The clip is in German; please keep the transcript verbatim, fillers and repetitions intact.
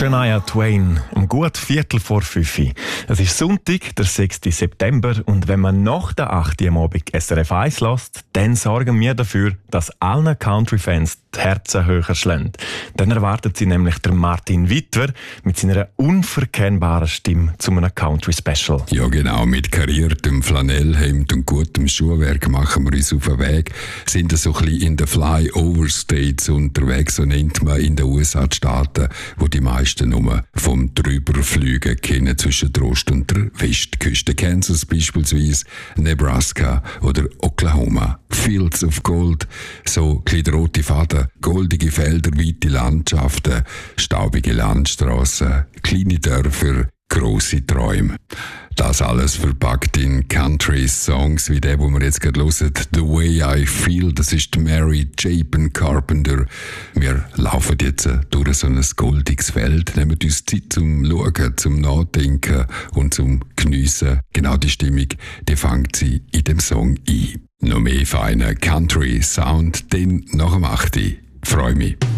Shania Twain, um gut Viertel vor fünf. Es ist Sonntag, der sechster September, und wenn man nach der acht Uhr am Abend S R F eins lässt, dann sorgen wir dafür, dass allen Country-Fans die Herzen höher schlagen. Dann erwartet sie nämlich der Martin Wittwer mit seiner unverkennbaren Stimme zu einem Country-Special. Ja genau, mit kariertem Flanellhemd und gutem Schuhwerk machen wir uns auf den Weg, sind so ein bisschen in den Flyover-States unterwegs, so nennt man in den U S A die Staaten, wo die meisten nur vom Drüberfliegen kennen zwischen der Ost- und der Westküste. Kansas beispielsweise, Nebraska oder Oklahoma. Fields of Gold, so ein der rote Faden, goldige Felder, weite Landschaften, staubige Landstraßen, kleine Dörfer, grosse Träume. Das alles verpackt in Country-Songs wie der, wo wir jetzt gerade hören. The Way I Feel, das ist Mary Chapin Carpenter. Wir laufen jetzt durch so ein goldiges Feld, nehmen uns Zeit zum Schauen, zum Nachdenken und zum Geniessen. Genau die Stimmung, die fängt sie in dem Song ein. Noch mehr feiner Country-Sound, dann nach dem acht Uhr. Freue mich.